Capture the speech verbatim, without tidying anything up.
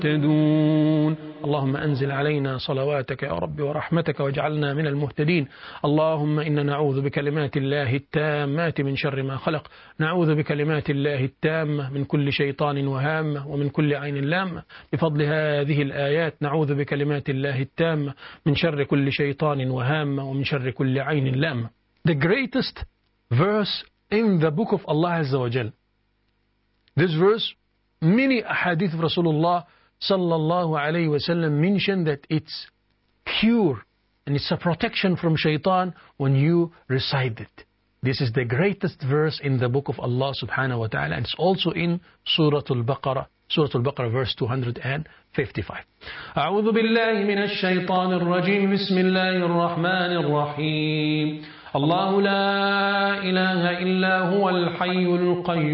المهتدون. اللهم أنزل علينا صلواتك يا رب ورحمتك واجعلنا من المهتدين. اللهم إنا نعوذ بكلمات الله التامات من شر ما خلق. نعوذ بكلمات الله التامة من كل شيطان وهامة ومن كل عين لامة. بفضل هذه الآيات نعوذ بكلمات الله التامة من شر كل شيطان وهامة ومن شر كل عين لامة. The greatest verse in the book of Allah Azza wa Jal. This verse, many ahadith of Rasulullah sallallahu alayhi wa sallam mention that it's pure and it's a protection from shaitan when you recite it. This is the greatest verse in the book of Allah subhanahu wa ta'ala, and it's also in Surah Al-Baqarah, Surah Al-Baqarah verse two hundred fifty-five. أعوذ بالله من الشيطان الرجيم. بسم الله الرحمن الرحيم. الله لا إله إلا هو الحي القيوم